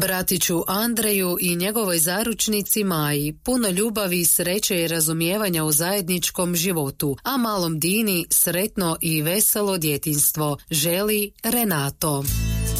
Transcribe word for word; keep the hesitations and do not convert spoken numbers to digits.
Bratiću Andreju i njegovoj zaručnici Maji puno ljubavi, sreće i razumijevanja u zajedničkom životu, a malom Dini sretno i veselo djetinjstvo želi Renato.